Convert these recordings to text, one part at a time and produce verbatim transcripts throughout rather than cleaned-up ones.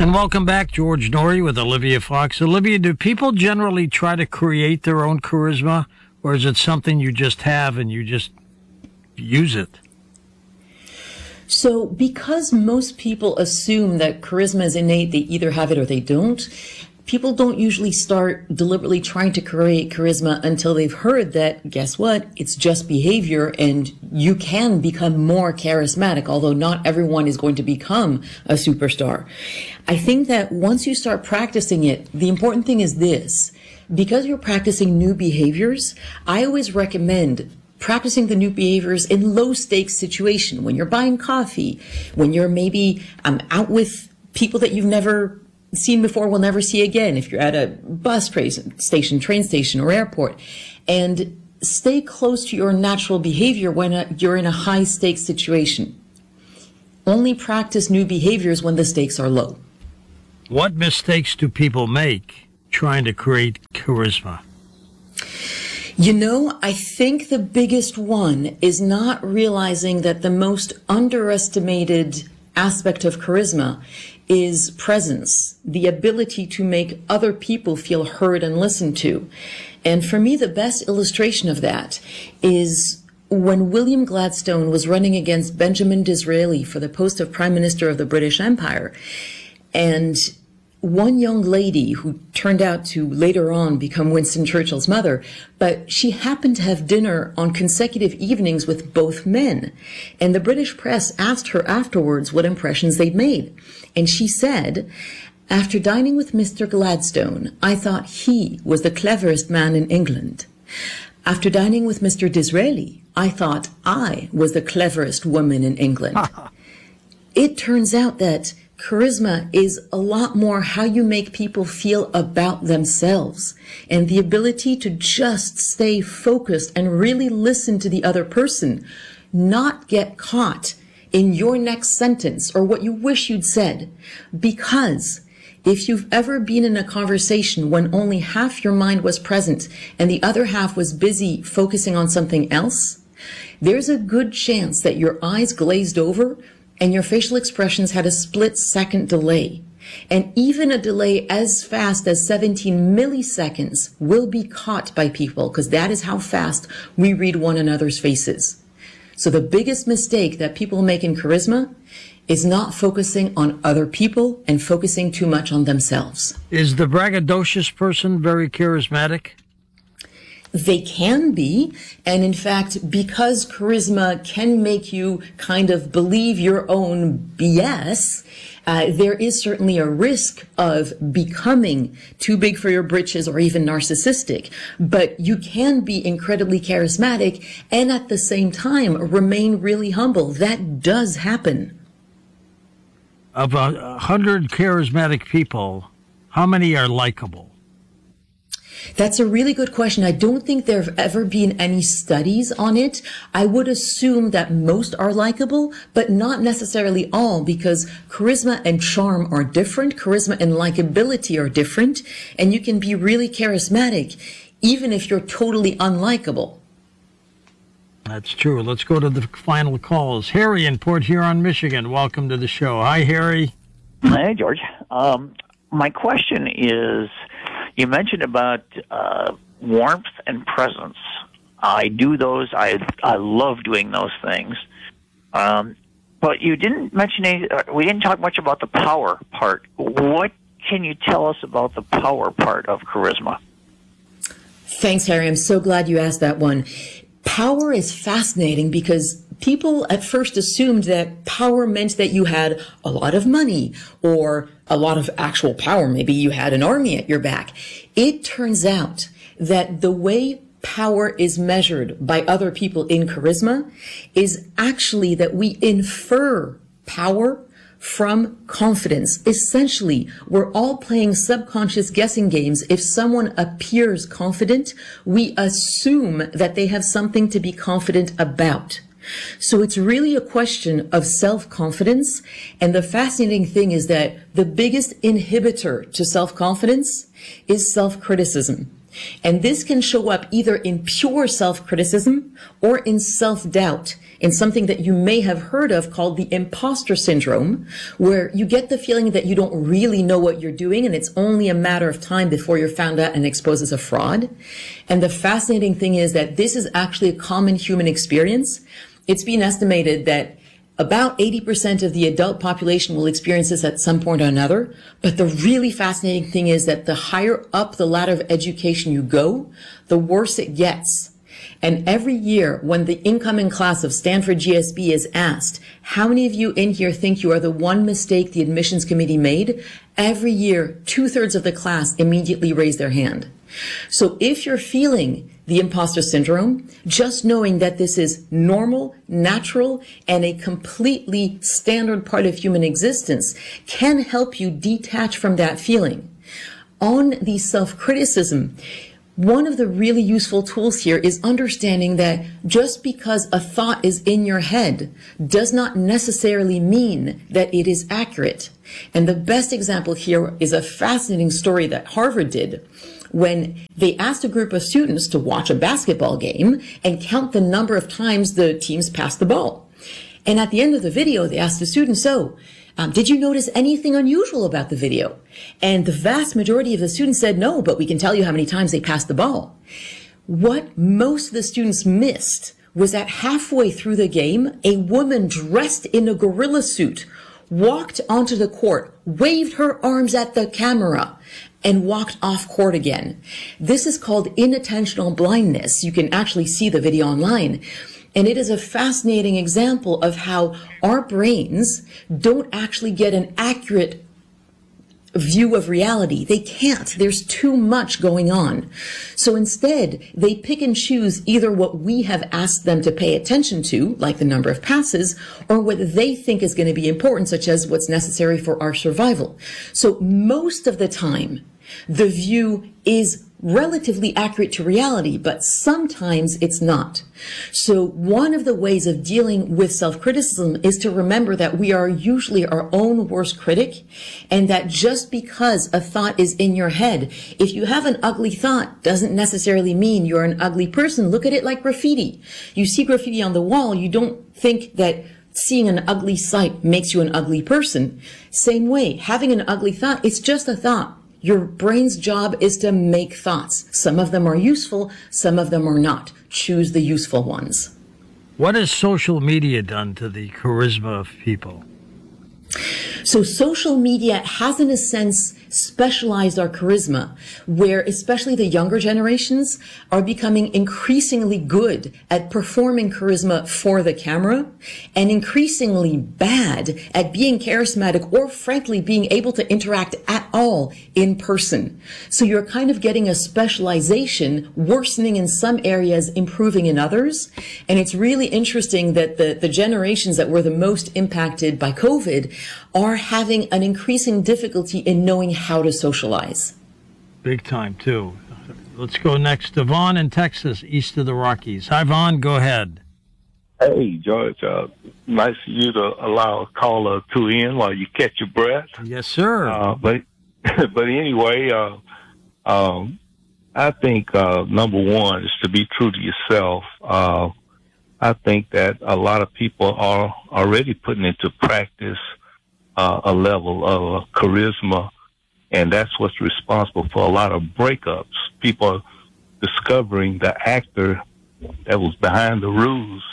And welcome back, George Noory with Olivia Fox. Olivia, do people generally try to create their own charisma, or is it something you just have and you just use it? So because most people assume that charisma is innate, they either have it or they don't, people don't usually start deliberately trying to create charisma until they've heard that, guess what, it's just behavior and you can become more charismatic, although not everyone is going to become a superstar. I think that once you start practicing it, the important thing is this. Because you're practicing new behaviors, I always recommend practicing the new behaviors in low stakes situation, when you're buying coffee, when you're maybe um, out with people that you've never seen before, will never see again, if you're at a bus station, train station, or airport, and stay close to your natural behavior when uh, you're in a high stakes situation. Only practice new behaviors when the stakes are low. What mistakes do people make trying to create charisma? You know, I think the biggest one is not realizing that the most underestimated aspect of charisma is presence, the ability to make other people feel heard and listened to. And for me, the best illustration of that is when William Gladstone was running against Benjamin Disraeli for the post of Prime Minister of the British Empire. And one young lady who turned out to later on become Winston Churchill's mother, but she happened to have dinner on consecutive evenings with both men. And the British press asked her afterwards what impressions they'd made. And she said, "After dining with Mister Gladstone, I thought he was the cleverest man in England. After dining with Mister Disraeli, I thought I was the cleverest woman in England." It turns out that charisma is a lot more how you make people feel about themselves, and the ability to just stay focused and really listen to the other person, not get caught in your next sentence or what you wish you'd said. Because if you've ever been in a conversation when only half your mind was present and the other half was busy focusing on something else, there's a good chance that your eyes glazed over and your facial expressions had a split-second delay. And even a delay as fast as seventeen milliseconds will be caught by people, because that is how fast we read one another's faces. So the biggest mistake that people make in charisma is not focusing on other people and focusing too much on themselves. Is the braggadocious person very charismatic? They can be, and in fact, because charisma can make you kind of believe your own B S, uh, there is certainly a risk of becoming too big for your britches or even narcissistic. But you can be incredibly charismatic and at the same time remain really humble. That does happen. Of a hundred charismatic people, how many are likable? That's a really good question. I don't think there have ever been any studies on it. I would assume that most are likable, but not necessarily all, because charisma and charm are different. Charisma and likability are different. And you can be really charismatic, even if you're totally unlikable. That's true. Let's go to the final calls. Harry in Port Huron, Michigan. Welcome to the show. Hi, Harry. Hey, George. Um, my question is, you mentioned about uh, warmth and presence. I do those. I I love doing those things. Um, but you didn't mention any. Uh, we didn't talk much about the power part. What can you tell us about the power part of charisma? Thanks, Harry. I'm so glad you asked that one. Power is fascinating because people at first assumed that power meant that you had a lot of money or a lot of actual power. Maybe you had an army at your back. It turns out that the way power is measured by other people in charisma is actually that we infer power from confidence. Essentially, we're all playing subconscious guessing games. If someone appears confident, we assume that they have something to be confident about. So it's really a question of self-confidence. And the fascinating thing is that the biggest inhibitor to self-confidence is self-criticism. And this can show up either in pure self-criticism or in self-doubt. in something that you may have heard of called the imposter syndrome, where you get the feeling that you don't really know what you're doing and it's only a matter of time before you're found out and exposed as a fraud. And the fascinating thing is that this is actually a common human experience. It's been estimated that about eighty percent of the adult population will experience this at some point or another. But the really fascinating thing is that the higher up the ladder of education you go, the worse it gets. And every year when the incoming class of Stanford G S B is asked, how many of you in here think you are the one mistake the admissions committee made? Every year, two thirds of the class immediately raise their hand. So if you're feeling the imposter syndrome, just knowing that this is normal, natural, and a completely standard part of human existence can help you detach from that feeling. On the self-criticism, one of the really useful tools here is understanding that just because a thought is in your head does not necessarily mean that it is accurate. And the best example here is a fascinating story that Harvard did when they asked a group of students to watch a basketball game and count the number of times the teams passed the ball. And at the end of the video, they asked the students, so, um, did you notice anything unusual about the video? And the vast majority of the students said no, but we can tell you how many times they passed the ball. What most of the students missed was that halfway through the game, a woman dressed in a gorilla suit walked onto the court, waved her arms at the camera, and walked off court again. This is called inattentional blindness. You can actually see the video online. And it is a fascinating example of how our brains don't actually get an accurate view of reality. They can't. There's too much going on. So instead, they pick and choose either what we have asked them to pay attention to, like the number of passes, or what they think is going to be important, such as what's necessary for our survival. So most of the time, the view is relatively accurate to reality, but sometimes it's not. So one of the ways of dealing with self-criticism is to remember that we are usually our own worst critic, and that just because a thought is in your head, if you have an ugly thought, doesn't necessarily mean you're an ugly person. Look at it like graffiti. You see graffiti on the wall, you don't think that seeing an ugly sight makes you an ugly person. Same way, having an ugly thought, it's just a thought. Your brain's job is to make thoughts. Some of them are useful, some of them are not. Choose the useful ones. What has social media done to the charisma of people? So social media has, in a sense, specialized our charisma, where especially the younger generations are becoming increasingly good at performing charisma for the camera and increasingly bad at being charismatic or, frankly, being able to interact at all in person. So you're kind of getting a specialization, worsening in some areas, improving in others. And it's really interesting that the, the generations that were the most impacted by COVID are having an increasing difficulty in knowing how to socialize. Big time, too. Let's go next to Vaughn in Texas, east of the Rockies. Hi, Vaughn. Go ahead. Hey, George. Uh, nice of you to allow a call or two in while you catch your breath. Yes, sir. Uh, but but anyway, uh, um, I think uh, number one is to be true to yourself. Uh, I think that a lot of people are already putting into practice uh, a level of charisma, and that's what's responsible for a lot of breakups. People discovering the actor that was behind the ruse.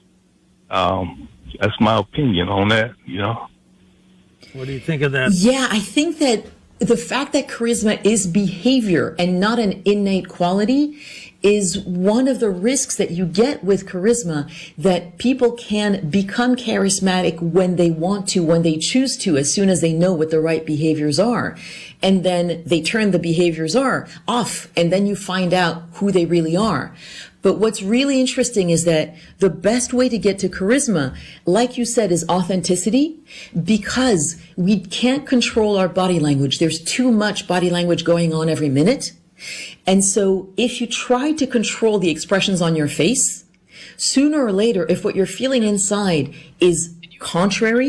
Um, that's my opinion on that, you know. What do you think of that? Yeah, I think that the fact that charisma is behavior and not an innate quality is one of the risks that you get with charisma, that people can become charismatic when they want to, when they choose to, as soon as they know what the right behaviors are. And then they turn the behaviors are off, and then you find out who they really are. But what's really interesting is that the best way to get to charisma, like you said, is authenticity, because we can't control our body language. There's too much body language going on every minute. And so if you try to control the expressions on your face, sooner or later, if what you're feeling inside is contrary,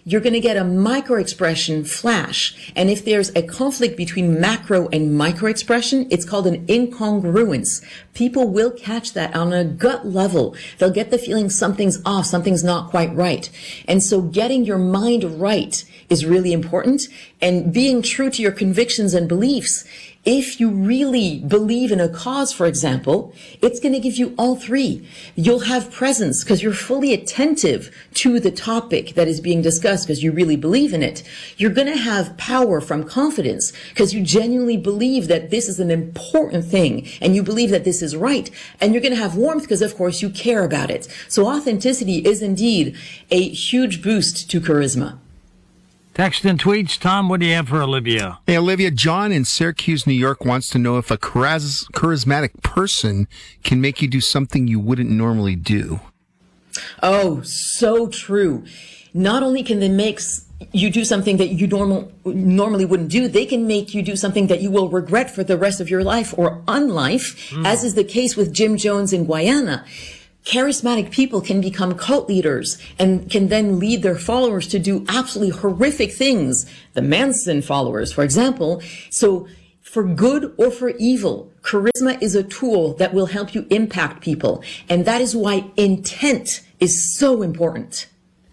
you're going to get a micro expression flash. And if there's a conflict between macro and micro expression, it's called an incongruence. People will catch that on a gut level. They'll get the feeling something's off, something's not quite right. And so getting your mind right is really important, and being true to your convictions and beliefs. If you really believe in a cause, for example, it's going to give you all three. You'll have presence because you're fully attentive to the topic that is being discussed because you really believe in it. You're going to have power from confidence because you genuinely believe that this is an important thing and you believe that this is right. And you're going to have warmth because, of course, you care about it. So authenticity is indeed a huge boost to charisma. Text and tweets. Tom, what do you have for Olivia? Hey, Olivia, John in Syracuse, New York wants to know if a charis- charismatic person can make you do something you wouldn't normally do. Oh, so true. Not only can they make you do something that you normal, normally wouldn't do, they can make you do something that you will regret for the rest of your life or unlife, mm. as is the case with Jim Jones in Guyana. Charismatic people can become cult leaders and can then lead their followers to do absolutely horrific things. The Manson followers, for example. So for good or for evil, charisma is a tool that will help you impact people. And that is why intent is so important.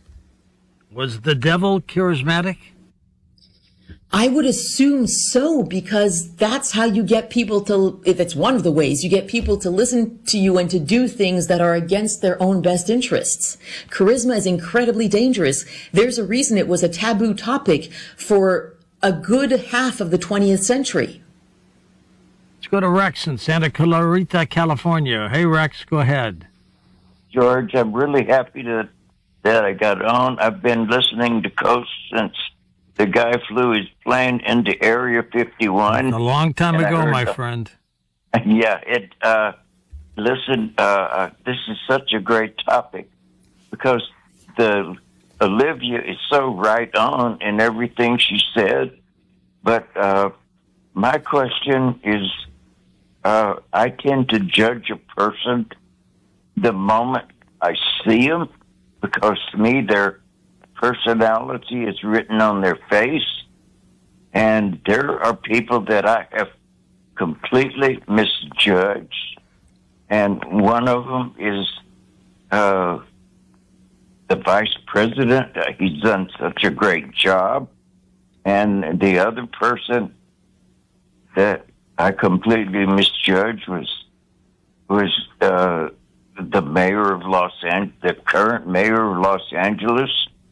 Was the devil charismatic? I would assume so, because that's how you get people to, if it's one of the ways, you get people to listen to you and to do things that are against their own best interests. Charisma is incredibly dangerous. There's a reason it was a taboo topic for a good half of the twentieth century. Let's go to Rex in Santa Clarita, California. Hey, Rex, go ahead. George, I'm really happy to, that I got on. I've been listening to Coast since the guy flew his plane into Area fifty-one. A long time ago, my the, friend. Yeah, it. Uh, listen, uh, uh, this is such a great topic because the Olivia is so right on in everything she said. But uh, my question is, uh, I tend to judge a person the moment I see them because to me they're personality is written on their face, and there are people that I have completely misjudged, and one of them is uh, the vice president. Uh, he's done such a great job, and the other person that I completely misjudged was was uh, the mayor of Los Angeles, the current mayor of Los Angeles.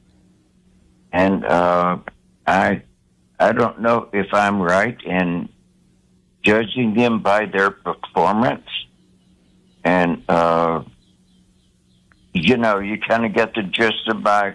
And uh, I, I don't know if I'm right in judging them by their performance. And, uh, you know, you kind of get the gist of my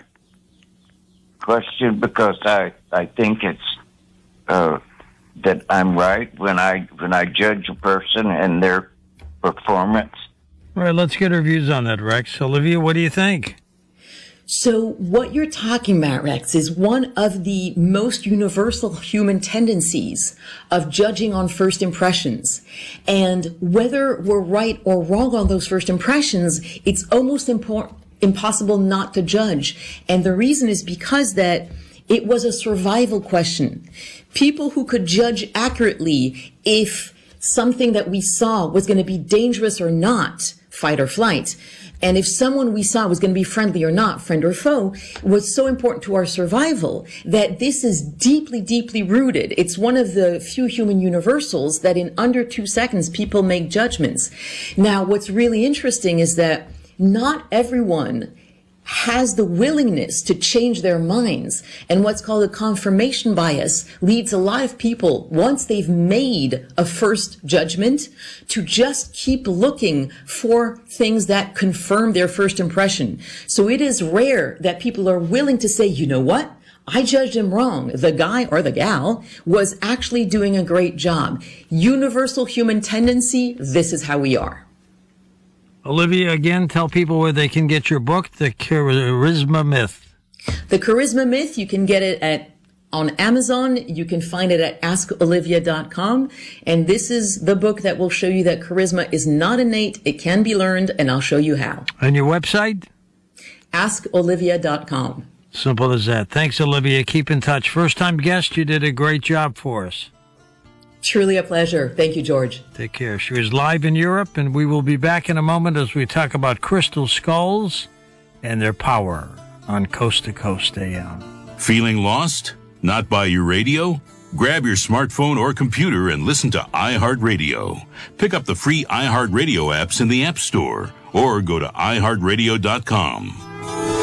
question because I, I think it's uh, that I'm right when I when I judge a person and their performance. All right, let's get our views on that, Rex. Olivia, what do you think? So what you're talking about, Rex, is one of the most universal human tendencies of judging on first impressions. And whether we're right or wrong on those first impressions, it's almost impor- impossible not to judge. And the reason is because that it was a survival question. People who could judge accurately if something that we saw was going to be dangerous or not, fight or flight, and if someone we saw was going to be friendly or not, friend or foe, was so important to our survival that this is deeply, deeply rooted. It's one of the few human universals that in under two seconds people make judgments. Now, what's really interesting is that not everyone has the willingness to change their minds. And what's called a confirmation bias leads a lot of people, once they've made a first judgment, to just keep looking for things that confirm their first impression. So it is rare that people are willing to say, you know what? I judged him wrong. The guy or the gal was actually doing a great job. Universal human tendency, this is how we are. Olivia, again, tell people where they can get your book, The Charisma Myth. The Charisma Myth, you can get it at on Amazon. You can find it at ask olivia dot com. And this is the book that will show you that charisma is not innate. It can be learned, and I'll show you how. And your website? ask olivia dot com. Simple as that. Thanks, Olivia. Keep in touch. First time guest, you did a great job for us. Truly a pleasure. Thank you, George. Take care. She was live in Europe, and we will be back in a moment as we talk about crystal skulls and their power on Coast to Coast A M. Feeling lost? Not by your radio? Grab your smartphone or computer and listen to iHeartRadio. Pick up the free iHeartRadio apps in the App Store or go to i heart radio dot com.